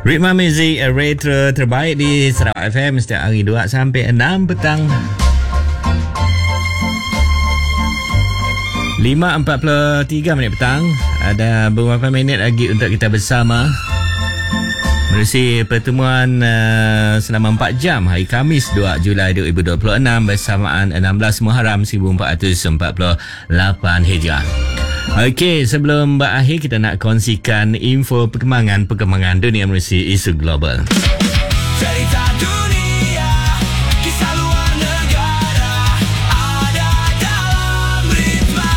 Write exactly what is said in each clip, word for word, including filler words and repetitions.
Ritma Muzik Retro terbaik di Sarawak F M setiap hari dua sampai enam petang. lima empat puluh tiga minit petang. Ada beberapa minit lagi untuk kita bersama menerusi pertemuan uh, selama empat jam hari Khamis dua Julai dua ribu dua puluh enam bersamaan enam belas Muharram seribu empat ratus empat puluh lapan Hijrah. Okey, sebelum berakhir kita nak kongsikan info perkembangan-perkembangan dunia menerusi isu global. Cerita dunia, kisah luar negara, ada dalam Ritma.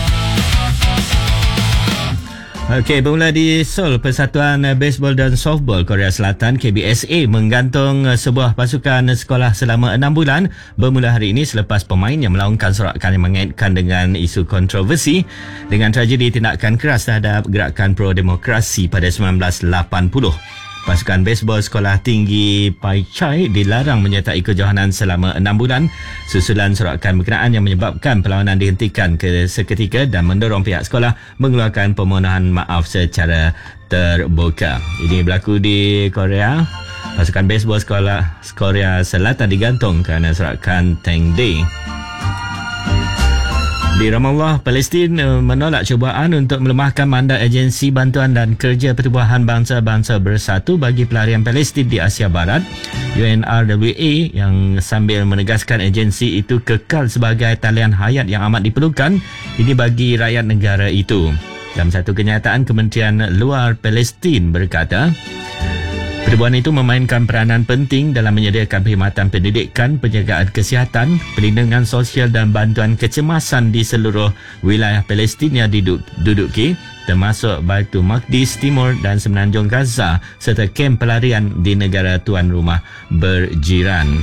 Okey, bermula di Seoul, Persatuan Baseball dan Softball Korea Selatan K B S A menggantung sebuah pasukan sekolah selama enam bulan bermula hari ini selepas pemain yang melaungkan sorakan yang mengaitkan dengan isu kontroversi dengan tragedi tindakan keras terhadap gerakan pro-demokrasi pada sembilan belas lapan puluh. Pasukan baseball sekolah tinggi Pai Chai dilarang menyertai kejohanan selama enam bulan susulan sorakan berkenaan yang menyebabkan perlawanan dihentikan ke seketika dan mendorong pihak sekolah mengeluarkan permohonan maaf secara terbuka. Ini berlaku di Korea. Pasukan baseball sekolah Korea Selatan digantung kerana sorakan Tang Day. Di Ramallah, Palestin menolak cubaan untuk melemahkan mandat Agensi Bantuan dan Kerja Pertubuhan Bangsa-Bangsa Bersatu bagi pelarian Palestin di Asia Barat, U N R W A, yang sambil menegaskan agensi itu kekal sebagai talian hayat yang amat diperlukan ini bagi rakyat negara itu. Dalam satu kenyataan, Kementerian Luar Palestin berkata, pertubuhan itu memainkan peranan penting dalam menyediakan perkhidmatan pendidikan, penjagaan kesihatan, perlindungan sosial dan bantuan kecemasan di seluruh wilayah Palestin yang diduduki, termasuk Baitul Maqdis Timur dan Semenanjung Gaza serta kem pelarian di negara tuan rumah berjiran.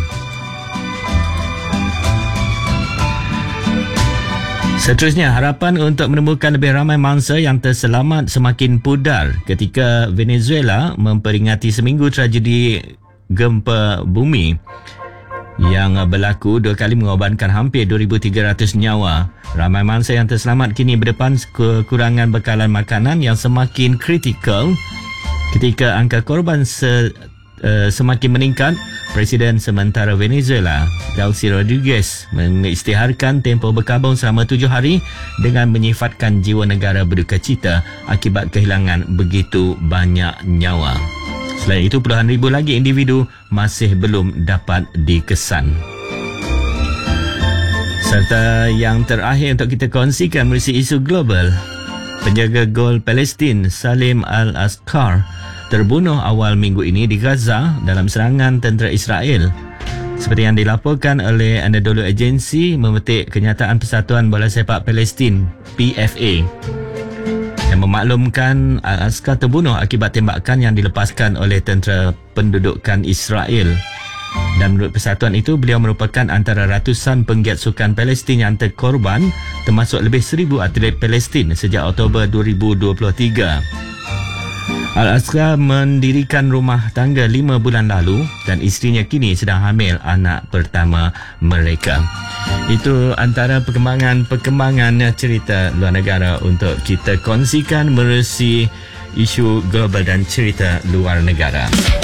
Seterusnya, harapan untuk menemukan lebih ramai mangsa yang terselamat semakin pudar ketika Venezuela memperingati seminggu tragedi gempa bumi yang berlaku dua kali mengorbankan hampir dua ribu tiga ratus nyawa. Ramai mangsa yang terselamat kini berdepan kekurangan bekalan makanan yang semakin kritikal ketika angka korban se, uh, semakin meningkat. Presiden sementara Venezuela, Delcy Rodriguez, mengisytiharkan tempoh berkabung selama tujuh hari dengan menyifatkan jiwa negara berduka cita akibat kehilangan begitu banyak nyawa. Selain itu, puluhan ribu lagi individu masih belum dapat dikesan. Serta yang terakhir untuk kita kongsikan menerusi isu global, penjaga gol Palestin Salim Al-Askar terbunuh awal minggu ini di Gaza dalam serangan tentera Israel. Seperti yang dilaporkan oleh Anadolu Agency memetik kenyataan Persatuan Bola Sepak Palestin P F A yang memaklumkan Al-Askar terbunuh akibat tembakan yang dilepaskan oleh tentera pendudukan Israel. Dan menurut persatuan itu, beliau merupakan antara ratusan penggiat sukan Palestin yang terkorban, termasuk lebih seribu atlet Palestin sejak Oktober dua ribu dua puluh tiga. Al-Askar mendirikan rumah tangga lima bulan lalu dan isterinya kini sedang hamil anak pertama mereka. Itu antara perkembangan-perkembangan cerita luar negara untuk kita kongsikan menerusi isu global dan cerita luar negara.